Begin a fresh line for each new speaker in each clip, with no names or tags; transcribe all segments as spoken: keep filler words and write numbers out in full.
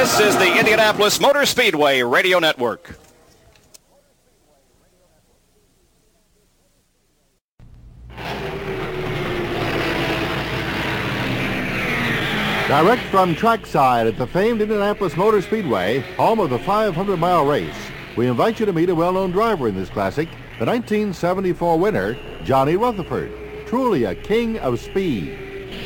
This is the Indianapolis Motor Speedway Radio Network.
Direct from trackside at the famed Indianapolis Motor Speedway, home of the five hundred mile race, we invite you to meet a well-known driver in this classic, the nineteen seventy-four winner, Johnny Rutherford, truly a king of speed.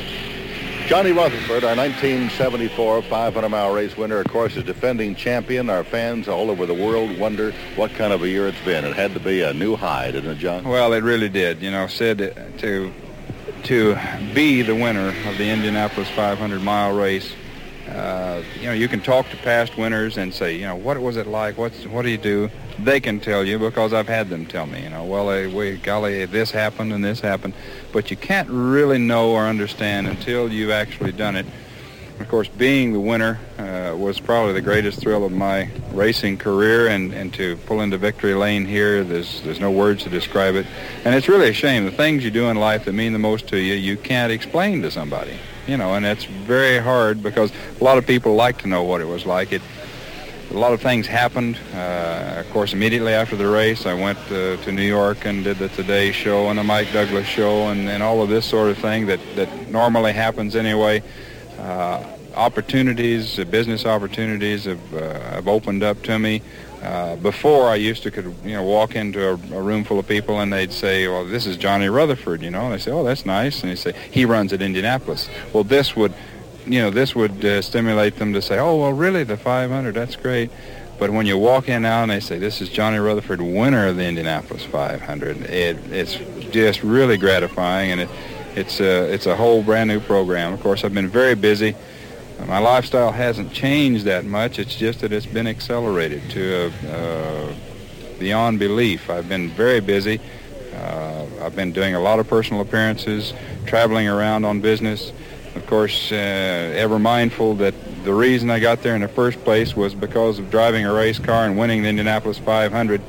Johnny Rutherford, our nineteen seventy-four five hundred mile race winner, of course, is defending champion. Our fans all over the world wonder what kind of a year it's been. It had to be a new high, didn't it, John?
Well, it really did. You know, Sid, to to be the winner of the Indianapolis five hundred mile race, uh, you know, you can talk to past winners and say, you know, what was it like? What's what do you do? They can tell you because I've had them tell me, you know, well, uh, we, golly, this happened and this happened. But you can't really know or understand until you've actually done it. Of course, being the winner uh, was probably the greatest thrill of my racing career, and, and to pull into victory lane here, there's there's no words to describe it. And it's really a shame. The things you do in life that mean the most to you, you can't explain to somebody, you know, and it's very hard because a lot of people like to know what it was like. It, a lot of things happened. Uh, of course, immediately after the race, I went uh, to New York and did the Today Show and the Mike Douglas Show and, and all of this sort of thing that, that normally happens anyway. Uh, opportunities, uh, business opportunities have, uh, have opened up to me. Uh, before, I used to could you know walk into a, a room full of people and they'd say, well, this is Johnny Rutherford, you know, and I say, oh, that's nice. And they say, he runs at Indianapolis. Well, this would, you know, this would uh, stimulate them to say, oh, well, really, the five hundred, that's great. But when you walk in now and they say, this is Johnny Rutherford, winner of the Indianapolis five hundred, it, it's just really gratifying, and it, it's, a, it's a whole brand new program. Of course, I've been very busy. My lifestyle hasn't changed that much. It's just that it's been accelerated to uh, beyond belief. I've been very busy. Uh, I've been doing a lot of personal appearances, traveling around on business. Of course, uh, ever mindful that the reason I got there in the first place was because of driving a race car and winning the Indianapolis five hundred.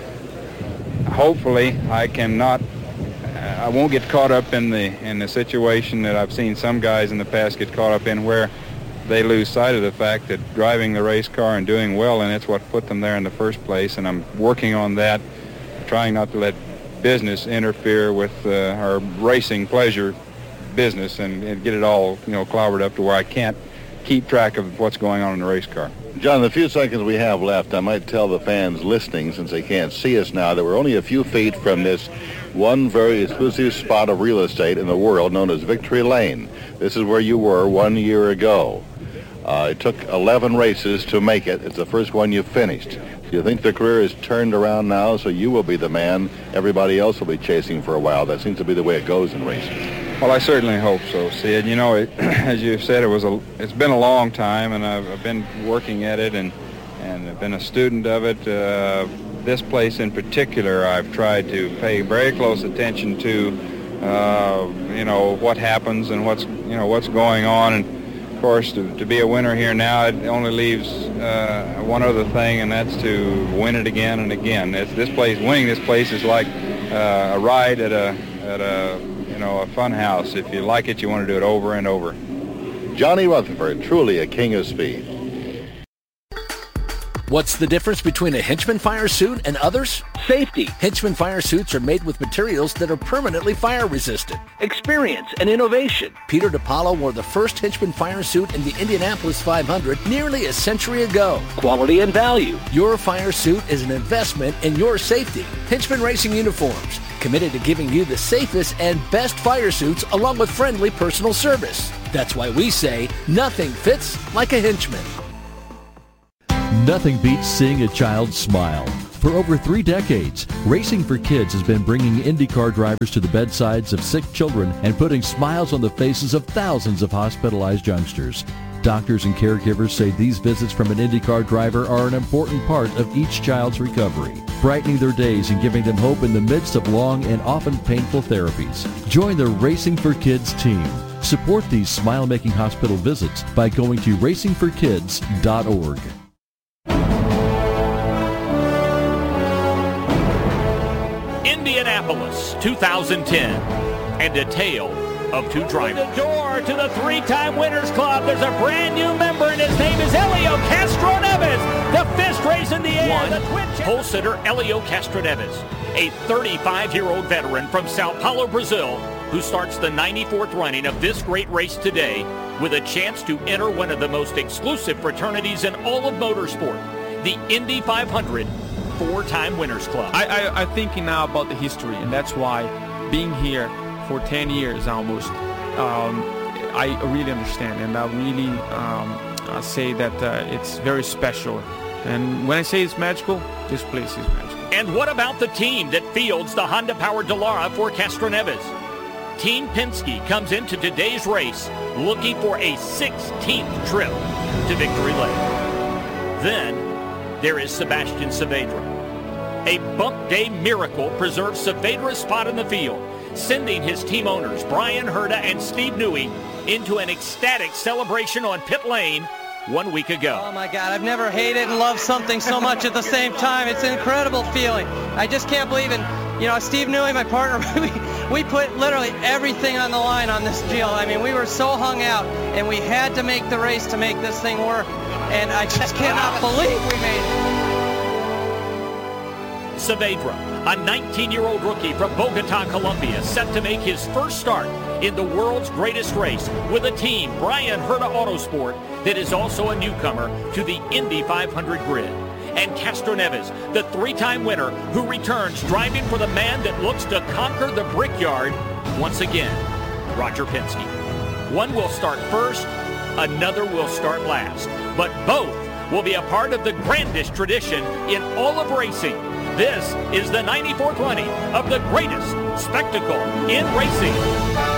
Hopefully, I cannot, uh, I won't get caught up in the in the situation that I've seen some guys in the past get caught up in, where they lose sight of the fact that driving the race car and doing well, and it's what put them there in the first place. And I'm working on that, trying not to let business interfere with uh, our racing pleasure business and, and get it all, you know, clobbered up to where I can't keep track of what's going on in the race car.
John, in the few seconds we have left, I might tell the fans listening, since they can't see us now, that we're only a few feet from this one very exclusive spot of real estate in the world known as Victory Lane. This is where you were one year ago. Uh, it took eleven races to make it. It's the first one you finished. Do you think the career is turned around now, so you will be the man everybody else will be chasing for a while? That seems to be the way it goes in racing.
Well, I certainly hope so, Sid. You know, it, as you said, it was a, it's been a long time, and I've, I've been working at it, and, and I've been a student of it. Uh, this place in particular, I've tried to pay very close attention to, uh, you know, what happens and what's, you know, what's going on. And of course, to, to be a winner here now, it only leaves uh, one other thing, and that's to win it again and again. It's, this place, winning this place is like uh, a ride at a at a you know a fun house. If you like it, you want to do it over and over.
Johnny Rutherford, truly a king of speed.
What's the difference between a Henchman fire suit and others? Safety. Henchman fire suits are made with materials that are permanently fire resistant. Experience and innovation. Peter DePaulo wore the first Henchman fire suit in the Indianapolis five hundred nearly a century ago. Quality and value. Your fire suit is an investment in your safety. Henchman Racing Uniforms, committed to giving you the safest and best fire suits along with friendly personal service. That's why we say nothing fits like a Henchman.
Nothing beats seeing a child smile. For over three decades, Racing for Kids has been bringing IndyCar drivers to the bedsides of sick children and putting smiles on the faces of thousands of hospitalized youngsters. Doctors and caregivers say these visits from an IndyCar driver are an important part of each child's recovery, brightening their days and giving them hope in the midst of long and often painful therapies. Join the Racing for Kids team. Support these smile-making hospital visits by going to racing for kids dot org.
Indianapolis two thousand ten, and a tale of two drivers. The door to the three-time Winners Club. There's a brand new member, and his name name is Helio Castroneves, the fist raise in the air.
One,
the twin
pole sitter Helio Castroneves, a thirty-five-year-old veteran from Sao Paulo, Brazil, who starts the ninety-fourth running of this great race today with a chance to enter one of the most exclusive fraternities in all of motorsport, the Indy five hundred four-time Winners Club.
I, I, I'm thinking now about the history, and that's why being here for ten years almost, um, I really understand, and I really um, I say that uh, it's very special. And when I say it's magical, this place is magical.
And what about the team that fields the Honda-powered Dallara for Castroneves? Team Penske comes into today's race looking for a sixteenth trip to victory lane. Then there is Sebastian Saavedra. A bump day miracle preserves Saavedra's spot in the field, sending his team owners Brian Herta and Steve Newey into an ecstatic celebration on pit lane one week ago.
Oh my God, I've never hated and loved something so much at the same time. It's an incredible feeling. I just can't believe it. You know, Steve Newey, my partner, we, we put literally everything on the line on this deal. I mean, we were so hung out, and we had to make the race to make this thing work, and I just cannot believe we made it.
Saavedra, a nineteen-year-old rookie from Bogota, Colombia, set to make his first start in the world's greatest race with a team, Brian Herta Autosport, that is also a newcomer to the Indy five hundred grid. And Castroneves, the three-time winner who returns driving for the man that looks to conquer the Brickyard once again, Roger Penske. One will start first, another will start last, but both will be a part of the grandest tradition in all of racing. This is the ninety-fourth running of the greatest spectacle in racing.